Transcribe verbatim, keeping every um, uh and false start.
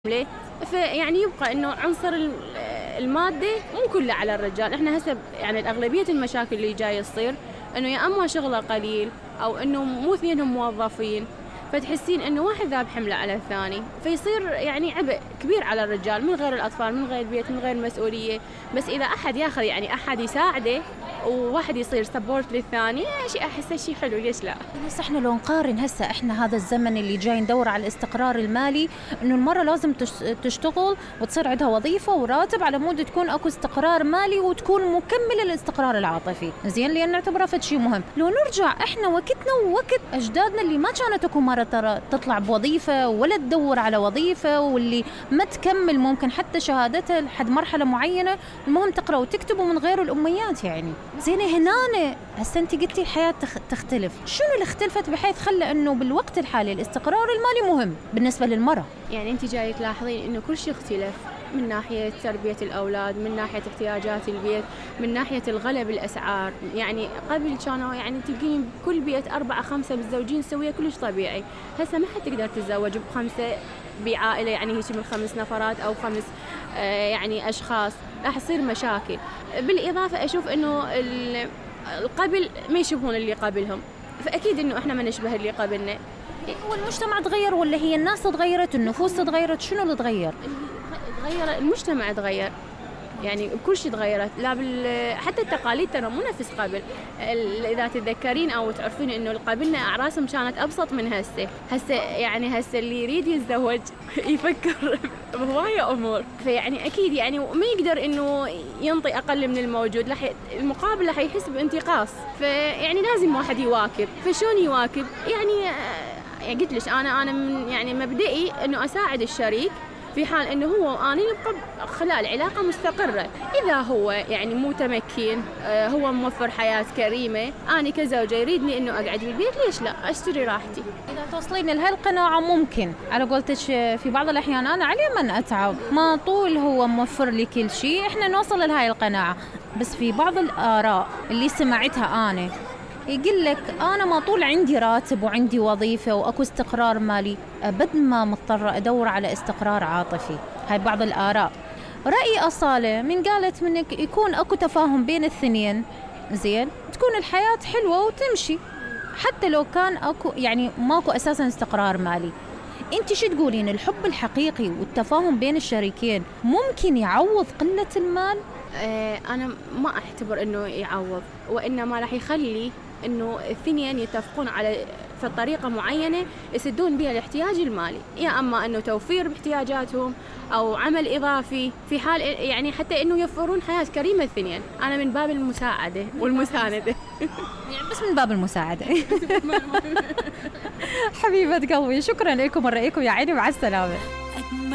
ليه؟ فيعني يبقى انه عنصر المادة مو كله على الرجال. احنا هسه يعني الاغلبية المشاكل اللي جاية تصير انه يا اما شغله قليل او انه مو اثنينهم موظفين، فتحسين انه واحد ذاب حمله على الثاني، فيصير يعني عبء كبير على الرجال من غير الاطفال، من غير البيت، من غير مسؤوليه. بس اذا احد ياخذ يعني احد يساعده وواحد يصير سبورت للثاني، شيء احسه شيء حلو، ليش لا؟ بس احنا لو نقارن هسه احنا هذا الزمن اللي جاي ندور على الاستقرار المالي، انه المرأة لازم تشتغل وتصير عندها وظيفة وراتب على مود تكون اكو استقرار مالي وتكون مكملة للاستقرار العاطفي، زين، لان نعتبرها فد شيء مهم. لو نرجع احنا وقتنا ووقت اجدادنا اللي ما كانت اكو مرة ترى تطلع بوظيفة ولا تدور على وظيفة، واللي ما تكمل ممكن حتى شهادتها لحد مرحلة معينة، المهم تقرأ وتكتب ومن غير الأميات يعني. زين هنا هسه انت قلتي الحياة تختلف، شنو اللي اختلفت بحيث خلى انه بالوقت الحالي الاستقرار المالي مهم بالنسبة للمرأة؟ يعني انت جاي تلاحظين انه كل شيء اختلف، من ناحية تربية الأولاد، من ناحية احتياجات البيت، من ناحية الغلاء بالأسعار. يعني قبل كانوا يعني تلقين بكل بيت أربعة خمسة متزوجين سوية كلش طبيعي، هسه ما حد تقدر تتزوج بخمسة بعائلة يعني هيك من خمس نفرات أو خمس آه يعني أشخاص، راح يصير مشاكل. بالإضافة أشوف إنه القبل ما يشبهون اللي قبلهم، فأكيد إنه إحنا ما نشبه اللي قبلنا. هو المجتمع تغير ولا هي الناس تغيرت، النفوس تغيرت، شنو اللي تغير؟ تغير المجتمع، تغير يعني كل شيء تغيرت، لا بال... حتى التقاليد ترى مو نفس قبل. اذا تتذكرين او تعرفين انه قبلنا اعراسهم كانت ابسط من هسه، هسه يعني هسه اللي يريد يتزوج يفكر بهوايه امور، فيعني اكيد يعني ما يقدر انه ينطي اقل من الموجود، لح المقابل راح يحس بانتقاص، فيعني لازم واحد يواكب. فشون يواكب؟ يعني قلت لك انا انا من يعني مبدئي انه اساعد الشريك في حال انه هو واني نبقى خلال علاقه مستقره. اذا هو يعني متمكن، هو موفر حياه كريمه، اني كزوجه يريدني انه اقعد بالبيت، ليش لا؟ اشتري راحتي. اذا توصلين لهالقناعه ممكن، على قولتك في بعض الاحيان انا علي من اتعب، ما طول هو موفر لي كل شيء، احنا نوصل لهاي القناعه. بس في بعض الاراء اللي سمعتها انا يقول لك أنا ما طول عندي راتب وعندي وظيفة وأكو استقرار مالي، أبد ما مضطرة أدور على استقرار عاطفي. هاي بعض الآراء. رأي أصالة من قالت منك يكون أكو تفاهم بين الاثنين، زين، تكون الحياة حلوة وتمشي حتى لو كان أكو يعني ماكو أساسا استقرار مالي. أنت شو تقولين؟ الحب الحقيقي والتفاهم بين الشريكين ممكن يعوض قلة المال؟ اه أنا ما أعتبر إنه يعوض، وإنما راح يخلي إنه الاثنين يتفقون على في طريقة معينة يسدون بها الاحتياج المالي، يا أما إنه توفير باحتياجاتهم أو عمل إضافي، في حال يعني حتى إنه يوفرون حياة كريمة الاثنين. أنا من باب المساعدة والمساندة يعني بس من باب المساعدة. حبيبة قلبي، شكرا لكم ورأيكم يا عيني، مع السلامة.